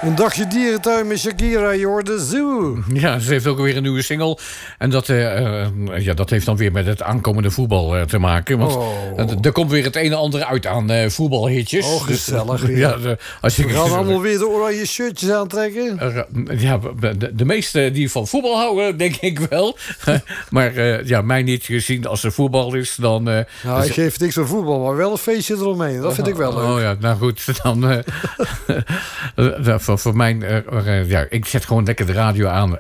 Een dagje dierentuin met Shakira, je hoorde Zoo. Ja, ze heeft ook weer een nieuwe single. En dat heeft dan weer met het aankomende voetbal te maken. Want er komt weer het een en ander uit aan voetbalhitjes. Oh, gezellig. Dus, we gaan allemaal weer de oranje shirtjes aantrekken. De meeste die van voetbal houden, denk ik wel. Maar mij niet gezien als er voetbal is, dan... ik geef niks van voetbal, maar wel een feestje eromheen. Dat vind ik wel leuk. Oh ja, nou goed, dan... voor mijn... ik zet gewoon lekker de radio aan.